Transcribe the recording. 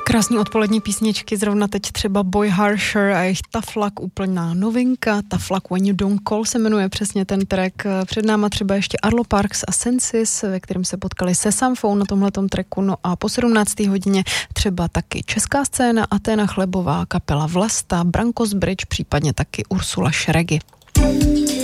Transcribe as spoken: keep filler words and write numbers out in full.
Krásný odpolední písničky, zrovna teď třeba Boy Harsher a jejich Tough Luck, úplná novinka. Tough Luck When You Don't Call se jmenuje přesně ten track. Před náma třeba ještě Arlo Parks a Sensis, ve kterém se potkali se Samfou na tomhletom tracku. No a po sedmnácté hodině třeba taky česká scéna, Aténa Chlebová, kapela Vlasta, Brankos Bridge, případně taky Ursula Šregy.